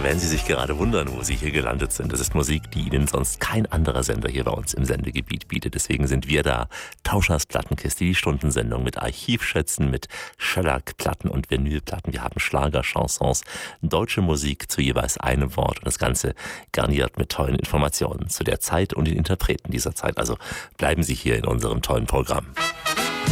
Wenn Sie sich gerade wundern, wo Sie hier gelandet sind, das ist Musik, die Ihnen sonst kein anderer Sender hier bei uns im Sendegebiet bietet. Deswegen sind wir da. Tauschers Plattenkiste, die Stundensendung mit Archivschätzen, mit Shellac-Platten und Vinylplatten. Wir haben Schlager, Chansons, deutsche Musik zu jeweils einem Wort und das Ganze garniert mit tollen Informationen zu der Zeit und den Interpreten dieser Zeit. Also bleiben Sie hier in unserem tollen Programm.